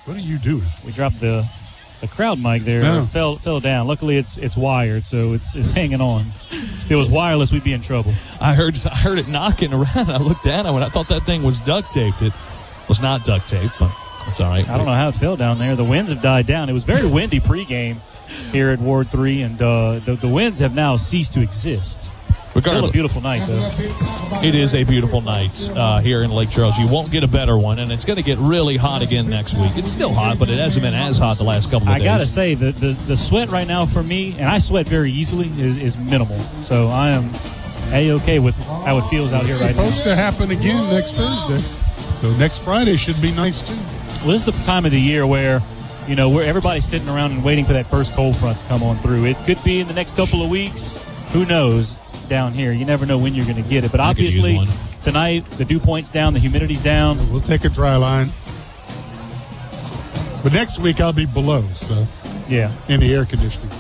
What are you doing? We dropped the crowd mic there. No. Fell down. Luckily, it's wired, so it's hanging on. If it was wireless, we'd be in trouble. I heard it knocking around. I looked down. I thought that thing was duct taped. It was not duct taped, but it's all right. I don't know how it fell down there. The winds have died down. It was very windy pregame here at Ward 3, and the winds have now ceased to exist. Regardless, Still a beautiful night, though. it is a beautiful night here in Lake Charles. You won't get a better one, and it's going to get really hot again next week. It's still hot, but it hasn't been as hot the last couple of days. I got to say, the sweat right now for me, and I sweat very easily, is minimal. So I am A-okay with how it feels out here right now. It's supposed to happen again next Thursday. So next Friday should be nice, too. Well, this is the time of the year where everybody's sitting around and waiting for that first cold front to come on through. It could be in the next couple of weeks. Who knows? Down here, you never know when you're going to get it. But obviously, tonight, the dew point's down, the humidity's down. We'll take a dry line. But next week, I'll be below, so yeah, in the air conditioning.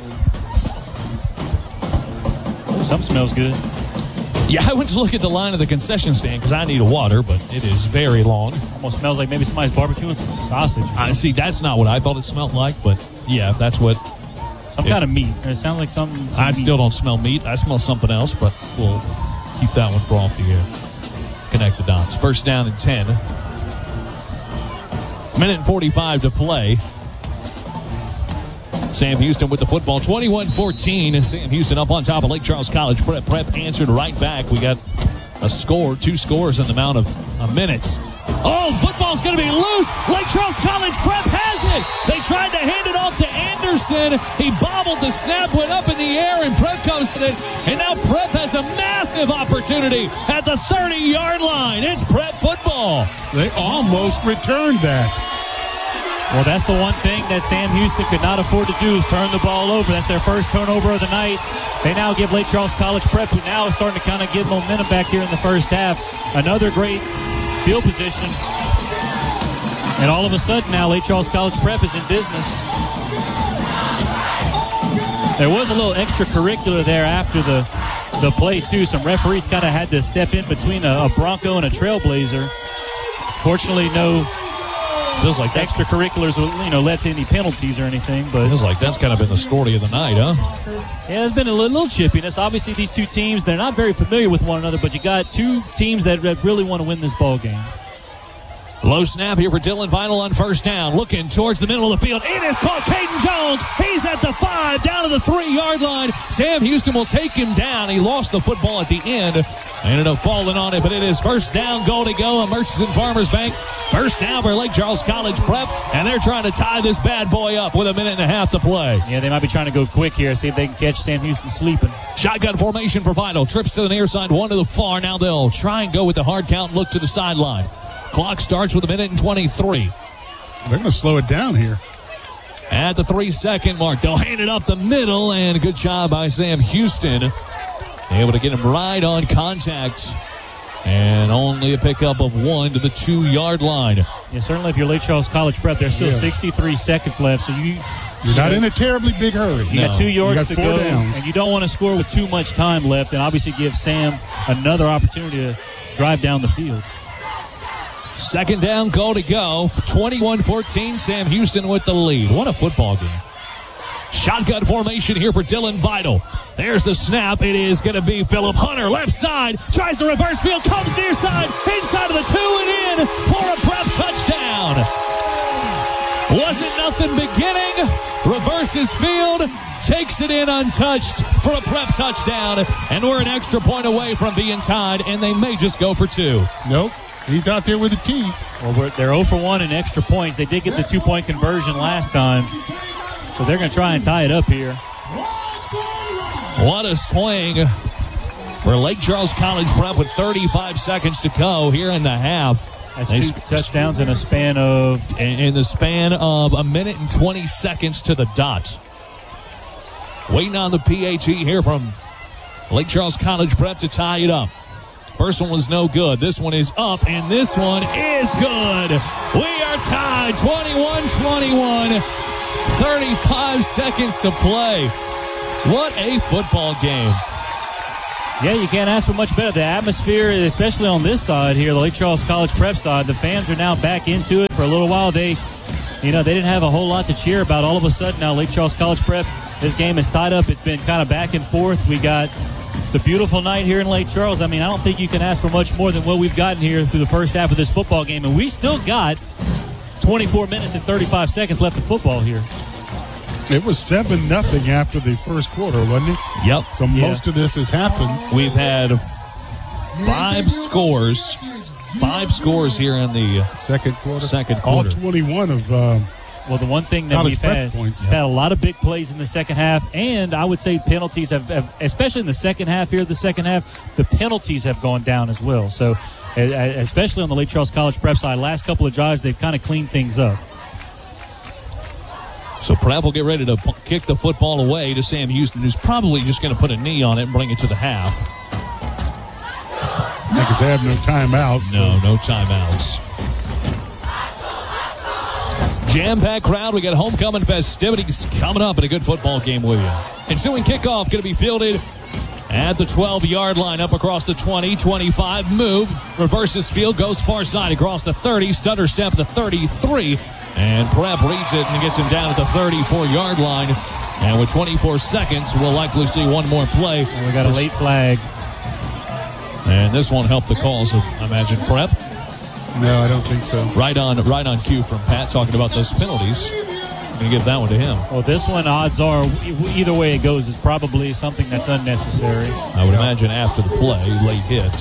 Some smells good. Yeah, I went to look at the line of the concession stand because I need a water, but it is very long. Almost smells like maybe somebody's barbecuing some sausage. I see. That's not what I thought it smelled like, but yeah, that's what. Some kind of meat. It sounds like some I meat. still don't smell meat. I smell something else, but we'll keep that one for off the air. Connect the dots. First down and 10. Minute and 45 to play. Sam Houston with the football. 21-14. Sam Houston up on top of Lake Charles College. Prep answered right back. We got a score, 2 scores in the amount of minutes. Oh, football's going to be loose. Lake Charles College Prep has it. They tried to hand it off to Anderson. He bobbled the snap, went up in the air, and Prep coasted it. And now Prep has a massive opportunity at the 30-yard line. It's Prep football. They almost returned that. Well, that's the one thing that Sam Houston could not afford to do is turn the ball over. That's their first turnover of the night. They now give Lake Charles College Prep, who now is starting to kind of get momentum back here in the first half, another great field position. And all of a sudden now Lake Charles College Prep is in business. There was a little extracurricular there after the play, too. Some referees kind of had to step in between a Bronco and a Trailblazer. Fortunately, no Feels like that's extracurriculars, led to any penalties or anything. But feels like that's kind of been the story of the night, huh? yeah, there's been a little chippiness. Obviously, these two teams, they're not very familiar with one another, but you got two teams that really want to win this ball game. Low snap here for Dylan Vinyl on first down. Looking towards the middle of the field. It is caught. Caden Jones. He's at the 5, down to the 3-yard line. Sam Houston will take him down. He lost the football at the end. Ended up falling on it, but it is first down, goal to go. Murchison Farmers Bank. First down for Lake Charles College Prep, and they're trying to tie this bad boy up with a minute and a half to play. Yeah, they might be trying to go quick here, see if they can catch Sam Houston sleeping. Shotgun formation for Vinyl. Trips to the near side, one to the far. Now they'll try and go with the hard count and look to the sideline. Clock starts with a minute and 23. They're going to slow it down here. At the 3-second mark, they'll hand it up the middle, and a good job by Sam Houston. Able to get him right on contact. And only a pickup of 1 to the 2-yard line. Yeah, certainly if you're Lake Charles College Prep, there's still 63 seconds left, so you're not in a terribly big hurry. You got 2 yards to go, downs. and you don't want to score with too much time left, and obviously give Sam another opportunity to drive down the field. Second down, goal to go. 21-14, Sam Houston with the lead. What a football game. Shotgun formation here for Dylan Vinyl. There's the snap. It is going to be Phillip Hunter. Left side. Tries to reverse field. Comes near side. Inside of the 2 and in for a Prep touchdown. Wasn't nothing beginning. Reverses field. Takes it in untouched for a Prep touchdown. And we're an extra point away from being tied, and they may just go for 2. Nope. He's out there with a tee. Well, they're 0 for 1 in extra points. They did get the 2-point conversion last time. So they're going to try and tie it up here. What a swing for Lake Charles College Prep with 35 seconds to go here in the half. That's 2 touchdowns in a span of... In the span of a minute and 20 seconds to the dot. Waiting on the PAT here from Lake Charles College Prep to tie it up. First one was no good. This one is up, and this one is good. We are tied 21-21. 35 seconds to play. What a football game. Yeah, you can't ask for much better. The atmosphere, especially on this side here, the Lake Charles College Prep side, the fans are now back into it for a little while. They they didn't have a whole lot to cheer about. All of a sudden now Lake Charles College Prep, this game is tied up. It's been kind of back and forth. It's a beautiful night here in Lake Charles. I don't think you can ask for much more than what we've gotten here through the first half of this football game. And we still got 24 minutes and 35 seconds left of football here. It was 7-0 after the first quarter, wasn't it? Yep. So most of this has happened. We've had 5 scores. 5 scores here in the second quarter. All 21 of well, the one thing that we've had a lot of big plays in the second half, and I would say penalties have, especially in the second half here, the penalties have gone down as well. So, especially on the Lake Charles College Prep side, last couple of drives, they've kind of cleaned things up. So Prep will get ready to kick the football away to Sam Houston, who's probably just going to put a knee on it and bring it to the half. Because they have no timeouts. No timeouts. Jam-packed crowd. We got homecoming festivities coming up and a good football game with you. Ensuing kickoff going to be fielded at the 12-yard line, up across the 20, 25. Move, reverses field, goes far side across the 30, stutter step the 33, and Prep reads it and gets him down at the 34-yard line. And with 24 seconds, we'll likely see one more play. And we got a late flag. And this one helped the cause of, I imagine, Prep. No, I don't think so. Right on cue from Pat talking about those penalties. I'm going to give that one to him. Well, this one, odds are, either way it goes, is probably something that's unnecessary. I would imagine after the play, late hit.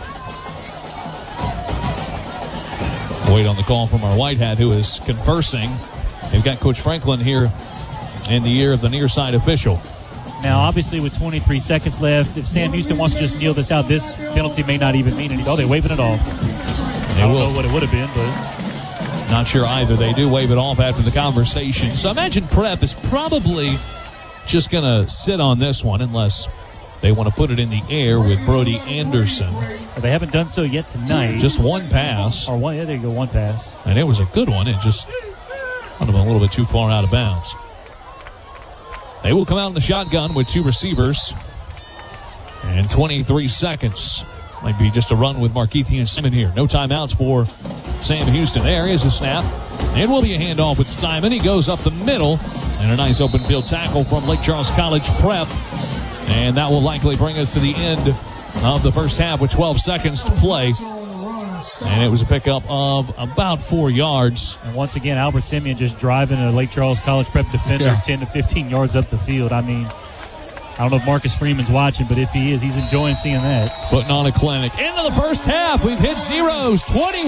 Wait on the call from our white hat who is conversing. They've got Coach Franklin here in the ear of the near side official. Now, obviously, with 23 seconds left, if Sam Houston wants to just kneel this out, this penalty may not even mean anything. Oh, they're waving it off. I don't know what it would have been, but not sure either. They do wave it off after the conversation. So I imagine Prep is probably just going to sit on this one unless they want to put it in the air with Brody Anderson. Well, they haven't done so yet tonight. Just one pass. There you go, one pass. And it was a good one. It just would have been a little bit too far out of bounds. They will come out in the shotgun with 2 receivers. And 23 seconds. Might be just a run with Markeithian Simon here. No timeouts for Sam Houston. There is a snap. It will be a handoff with Simon. He goes up the middle. And a nice open field tackle from Lake Charles College Prep. And that will likely bring us to the end of the first half with 12 seconds to play. And it was a pickup of about 4 yards. And once again, Albert Simeon just driving a Lake Charles College Prep defender 10 to 15 yards up the field. I don't know if Marcus Freeman's watching, but if he is, he's enjoying seeing that. Putting on a clinic. Into the first half, we've hit zeros,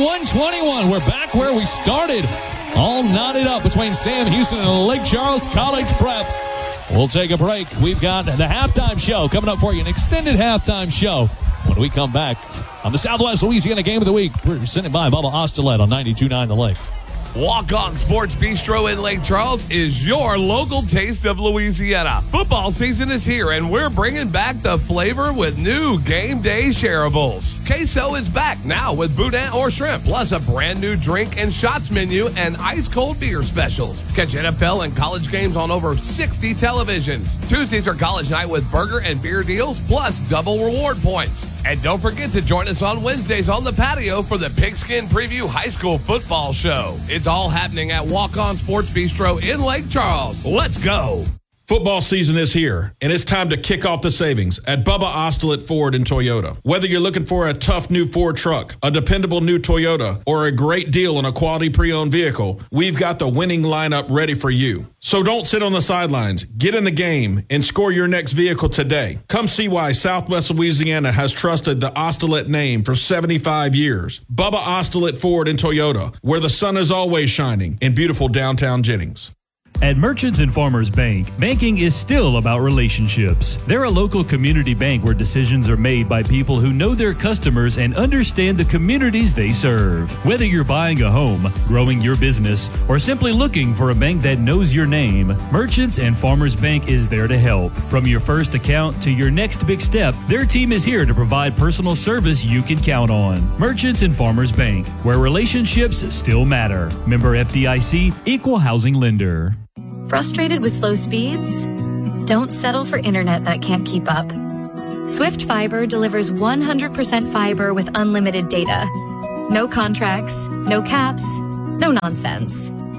21-21. We're back where we started. All knotted up between Sam Houston and Lake Charles College Prep. We'll take a break. We've got the halftime show coming up for you, an extended halftime show when we come back on the Southwest Louisiana Game of the Week, presented by Bubba Ostelet on 92.9 The Lake. Walk On Sports Bistro in Lake Charles is your local taste of Louisiana. Football season is here, and we're bringing back the flavor with new game day shareables. Queso is back now with boudin or shrimp, plus a brand new drink and shots menu and ice-cold beer specials. Catch NFL and college games on over 60 televisions. Tuesdays are college night with burger and beer deals, plus double reward points. And don't forget to join us on Wednesdays on the patio for the Pigskin Preview High School Football Show. It's all happening at Walk On Sports Bistro in Lake Charles. Let's go. Football season is here, and it's time to kick off the savings at Bubba Ostelet Ford and Toyota. Whether you're looking for a tough new Ford truck, a dependable new Toyota, or a great deal on a quality pre-owned vehicle, we've got the winning lineup ready for you. So don't sit on the sidelines. Get in the game and score your next vehicle today. Come see why Southwest Louisiana has trusted the Ostelet name for 75 years. Bubba Ostelet Ford and Toyota, where the sun is always shining in beautiful downtown Jennings. At Merchants and Farmers Bank, banking is still about relationships. They're a local community bank where decisions are made by people who know their customers and understand the communities they serve. Whether you're buying a home, growing your business, or simply looking for a bank that knows your name, Merchants and Farmers Bank is there to help. From your first account to your next big step, their team is here to provide personal service you can count on. Merchants and Farmers Bank, where relationships still matter. Member FDIC, Equal Housing Lender. Frustrated with slow speeds? Don't settle for internet that can't keep up. Swift Fiber delivers 100% fiber with unlimited data. No contracts, no caps, no nonsense.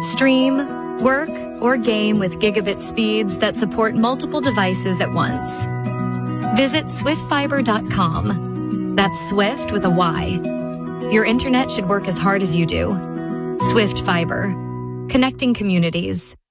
Stream, work, or game with gigabit speeds that support multiple devices at once. Visit swiftfiber.com. That's Swift with a Y. Your internet should work as hard as you do. Swift Fiber, connecting communities.